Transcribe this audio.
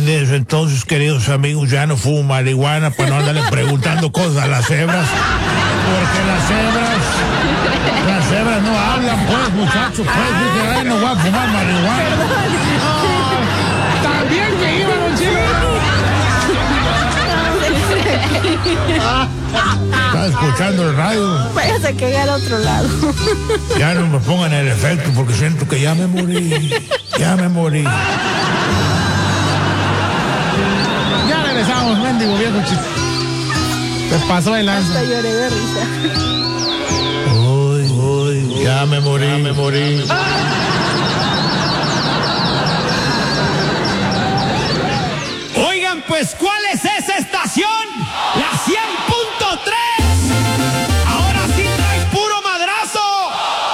desde entonces, queridos amigos, ya no fumo marihuana para no andarle preguntando cosas a las cebras. Porque las cebras no hablan, pues, muchachos. Pues, dicen, ay, no voy a fumar marihuana. También que iba, don Chilo. Estaba escuchando el radio. Váyase que ir al otro lado. Ya no me pongan el efecto porque siento que ya me morí. Ya me morí. Ya regresamos, mendigo viejo chiste. Te pasó el lanza. Hasta lloré de risa. Uy, ya me morí.